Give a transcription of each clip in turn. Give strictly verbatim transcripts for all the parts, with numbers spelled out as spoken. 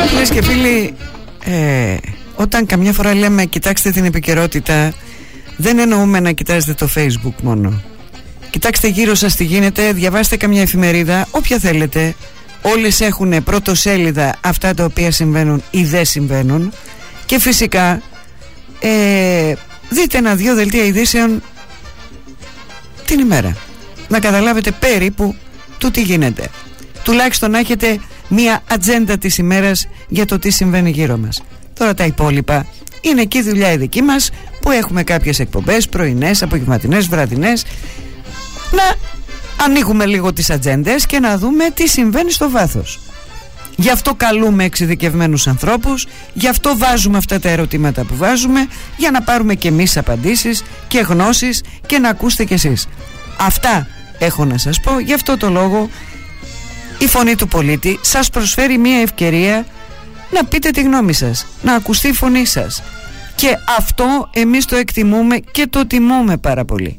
Φίλες και φίλοι, ε, όταν καμιά φορά λέμε κοιτάξτε την επικαιρότητα, δεν εννοούμε να κοιτάζετε το Facebook μόνο. Κοιτάξτε γύρω σας τι γίνεται, διαβάστε καμιά εφημερίδα, όποια θέλετε. Όλες έχουν πρωτοσέλιδα αυτά τα οποία συμβαίνουν ή δεν συμβαίνουν. Και φυσικά ε, δείτε ένα-δυο δελτία ειδήσεων την ημέρα, να καταλάβετε περίπου του τι γίνεται. Τουλάχιστον να έχετε μία ατζέντα της ημέρας για το τι συμβαίνει γύρω μας. Τώρα τα υπόλοιπα είναι εκεί δουλειά η δική μας, που έχουμε κάποιες εκπομπές πρωινές, απογευματινές, βραδινές, να ανοίγουμε λίγο τις ατζέντες και να δούμε τι συμβαίνει στο βάθος. Γι' αυτό καλούμε εξειδικευμένους ανθρώπους, γι' αυτό βάζουμε αυτά τα ερωτήματα που βάζουμε, για να πάρουμε και εμείς απαντήσεις και γνώσεις και να ακούσετε κι εσείς. Αυτά έχω να σας πω. Γι' αυτό το λόγο η Φωνή του Πολίτη σας προσφέρει μια ευκαιρία να πείτε τη γνώμη σας, να ακουστεί η φωνή σας, και αυτό εμείς το εκτιμούμε και το τιμούμε πάρα πολύ.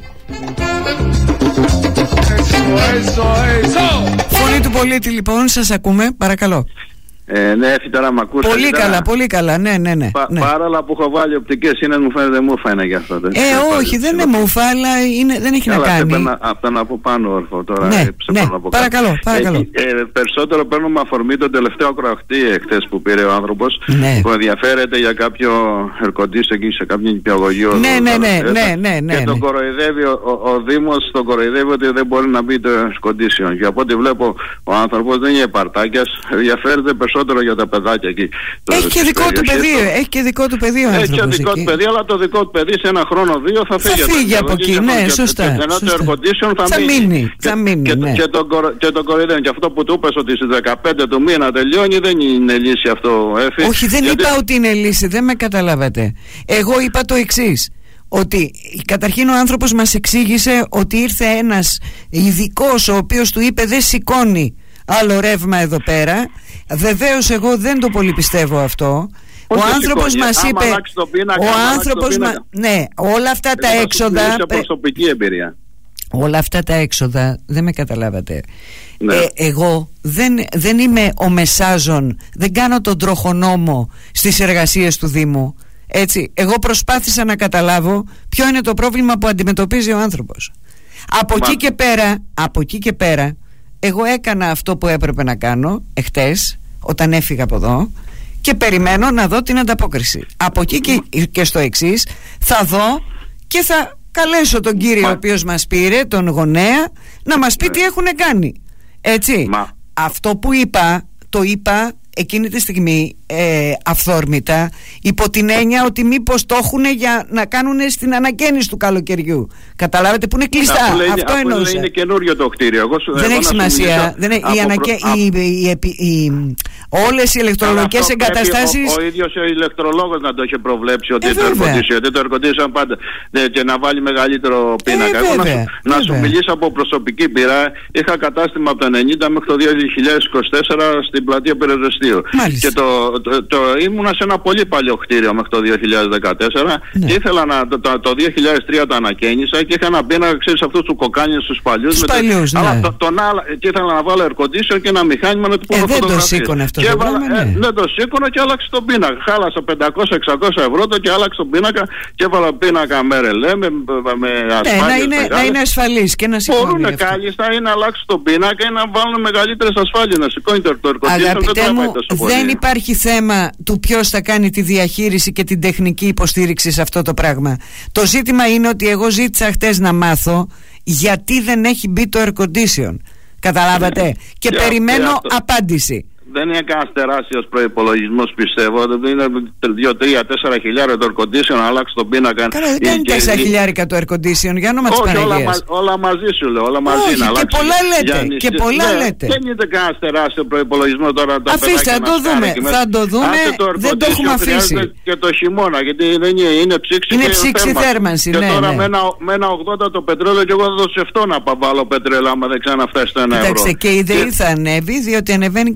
Φωνή του Πολίτη λοιπόν, σας ακούμε, παρακαλώ. Ε, ναι, έφυγε τώρα μ' ακούσατε. Πολύ καλά, καλά, πολύ καλά, ναι, ναι, ναι. Πα, ναι. Παρόλα που έχω βάλει οπτικές, είναι, μου φαίνεται μούφα είναι γι' αυτό. Ε, ε όχι, δεν είναι μούφα, αλλά είναι, δεν έχει καλά, να κάνει. Καλά, από τον από πάνω όρθο τώρα. Ναι, ναι, από παρακαλώ, παρακαλώ. Ε, ε, περισσότερο παίρνω με αφορμή τον τελευταίο ακροατή εχθές που πήρε ο άνθρωπος, ναι, που ενδιαφέρεται για κάποιο ερκοντής εκεί σε κάποιο νηπιαγωγείο. Ναι, ναι, ναι, ναι, ναι, ναι. Και τον κοροϊδεύει, ο, ο, ο Δήμος τον κοροϊδεύει ότι δεν μπορεί να μπει το air-condition. Και από ό,τι βλέπω, ο άνθρωπος δεν είναι παρτάκιας, ενδιαφέρεται περισσότερο για τα παιδάκια. Εκεί, έχει και δικό του πεδίο, έχει και δικό του πεδίο. Έχει και δικό του πεδίο, αλλά το δικό του παιδί σε ένα χρόνο δύο θα φύγει. Θα φύγει από εκεί, ναι, και, σωστά. Και, ενώ το air condition θα, θα μείνει. μείνει. Και, θα μείνει και, ναι. και, τον, και τον κοροϊδεύει. Και αυτό που του είπες ότι στις δεκαπέντε του μήνα τελειώνει, δεν είναι λύση αυτό. Έφη, όχι, δεν γιατί... είπα ότι είναι λύση, δεν με καταλάβατε. Εγώ είπα το εξής, ότι καταρχήν ο άνθρωπος μας εξήγησε ότι ήρθε ένας ειδικός ο οποίος του είπε δεν σηκώνει άλλο ρεύμα εδώ πέρα. Βεβαίως εγώ δεν το πολύ πιστεύω αυτό. Όχι, ο άνθρωπος σηκώνει. Μας είπε πίνακα, ο άνθρωπος μα... ναι, όλα αυτά τα έξοδα προσωπική εμπειρία. Όλα αυτά τα έξοδα δεν με καταλάβατε. Ναι. ε, Εγώ δεν, δεν είμαι ο μεσάζων, δεν κάνω τον τροχονόμο στις εργασίες του Δήμου. Έτσι, εγώ προσπάθησα να καταλάβω ποιο είναι το πρόβλημα που αντιμετωπίζει ο άνθρωπος. Από Μα... εκεί και πέρα, από εκεί και πέρα εγώ έκανα αυτό που έπρεπε να κάνω εχθές όταν έφυγα από εδώ και περιμένω να δω την ανταπόκριση. Από εκεί και, και στο εξής θα δω και θα καλέσω τον κύριο Μα... ο οποίος μας πήρε, τον γονέα, να μας πει ναι. τι έχουν κάνει. Έτσι. Μα... Αυτό που είπα, το είπα εκείνη τη στιγμή ε, αυθόρμητα, υπό την έννοια ότι μήπως το έχουν για να κάνουν στην ανακαίνιση του καλοκαιριού. Καταλάβετε, που είναι κλειστά. Αφού λέει, αυτό αφού εννοούσα. Είναι καινούριο το κτίριο. Εγώ, δεν εγώ έχει σημασία. Δεν έχει, οι ανακαι... προ... οι, οι, οι, οι, όλες οι ηλεκτρολογικές εγκαταστάσεις. Ο, ο ίδιος ο ηλεκτρολόγος να το είχε προβλέψει ότι ε, το ερκοντήσιο. Δεν το ερκοντήσιο πάντα. Ναι, και να βάλει μεγαλύτερο πίνακα. Ε, εγώ βέβαια, να, σου, να σου μιλήσω από προσωπική πείρα. Είχα κατάστημα από το ενενήντα μέχρι το δύο χιλιάδες είκοσι τέσσερα στην πλατεία Περαιροστίου. Και το, το, το ήμουνα σε ένα πολύ παλιό κτίριο μέχρι το δύο χιλιάδες δεκατέσσερα ναι. και ήθελα να, το, το, το δύο χιλιάδες τρία το ανακαίνισα και είχα ένα πίνακα, ξέρεις, αυτούς του κοκάνιους τους παλιούς. Τους παλιούς, ναι. Αλλά το, τον άλλα, και ήθελα να βάλω air condition και ένα μηχάνημα να του πω ε, φωτογραφίες. Δεν το σήκωνε αυτό και το έβαλα, πράγμα, ναι. ε, δεν το σήκωνα και άλλαξε τον πίνακα. Χάλασα πεντακόσια εξακόσια ευρώ το και άλλαξε τον πίνακα και έβαλα πίνακα με ρελέ, με, με ασφάλειες. Ναι, να είναι, να είναι ασφαλής και να σηκώνει. Μπορούν κάλλιστα ή να αλλάξουν τον πίνακα ή να βάλουν μεγαλύτερες ασφάλειες, να σηκώνει το air condition. Αγαπητέ μου, δεν υπάρχει θέμα του ποιος θα κάνει τη διαχείριση και την τεχνική υποστήριξη σε αυτό το πράγμα. Το ζήτημα είναι ότι εγώ ζήτησα χτες να μάθω γιατί δεν έχει μπει το air condition. Καταλάβατε? Ναι. Και yeah, περιμένω yeah, απάντηση. Δεν είναι κανένα τεράστιο προϋπολογισμός, πιστεύω. Είναι δύο τρία τέσσερα χιλιάρικα το air condition, να αλλάξει τον πίνακα. Καλά, δεν είναι τέσσερα χιλιάρικα το air condition, για όνομα της Παναγίας. Όλα, όλα μαζί σου λέω, όλα μαζί. Όχι, να και πολλά λέτε. Για, και πολλά ναι, λέτε. Δεν είναι κανένα τεράστιο προϋπολογισμό τώρα. Τα αφήστε, θα το δούμε. Θα το δούμε, το δεν το έχουμε αφήσει. Και το χειμώνα, γιατί δεν είναι, είναι ψήξη. Είναι ψήξη θέρμανση. Και ναι, τώρα ναι. με ένα ογδόντα το πετρέλαιο και εγώ θα το σκεφτώ να βάλω πετρέλαιο άμα δεν ξαναφτάσει το ένα ευρώ. Κοιτάξτε, και η ΔΕΗ θα ανέβει, διότι ανεβαίνει και το φυσικό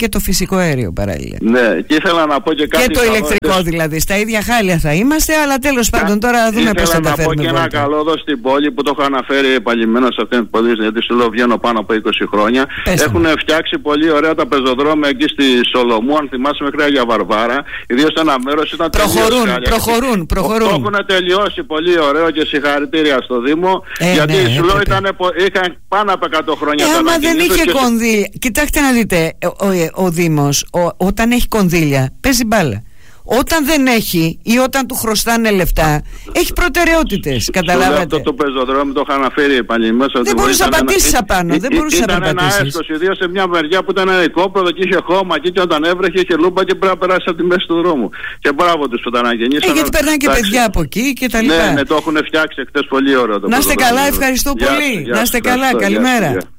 φυσικό αέριο παράλληλα. Ναι, και ήθελα να πω και κάτι. Και το ηλεκτρικό καλό, δηλαδή. Στα ίδια χάλια θα είμαστε, αλλά τέλος πάντων τώρα δούμε πώς θα τα φέρουμε. Ήθελα να πω και ένα καλό εδώ στην πόλη που το έχω αναφέρει επαλημμένο σε αυτήν την πόλη, γιατί σου λέω βγαίνω πάνω από είκοσι χρόνια. Έχουν φτιάξει πολύ ωραία τα πεζοδρόμια εκεί στη Σολομού, αν θυμάσαι, μέχρι Αγία Βαρβάρα. Ιδίως ένα μέρος ήταν προχωρούν, προχωρούν, προχωρούν. Το έχουν τελειώσει πολύ ωραίο και συγχαρητήρια στο Δήμο. Ε, γιατί ναι, σου λέω είχαν πάνω από εκατό χρόνια. Ε, άμα δεν είχε και... κονδύλια. Κοιτάξτε να δείτε, ο, ο, ο Δήμος ο, όταν έχει κονδύλια παίζει μπάλα. Όταν δεν έχει ή όταν του χρωστάνε λεφτά, έχει προτεραιότητες. Καταλάβατε. Αυτό το πεζοδρόμιο το είχα αναφέρει επανειλημμένα. Δεν μπορούσε να πατήσει απάνω. Δεν μπορούσε να πατήσει. Ήταν ένα έσχος, ιδίως σε μια μεριά που ήταν ένα οικόπεδο και είχε χώμα εκεί, και όταν έβρεχε είχε λούμπα και πρέπει να περάσει από τη μέση του δρόμου. Και μπράβο τους που τα αναγεννήσαν. Ε, γιατί περνάνε και παιδιά από εκεί και τα λοιπά. Ναι, ναι, το έχουν φτιάξει εκτός πολύ ωραίο. Να είστε καλά, ευχαριστώ πολύ. Να είστε καλά, καλημέρα.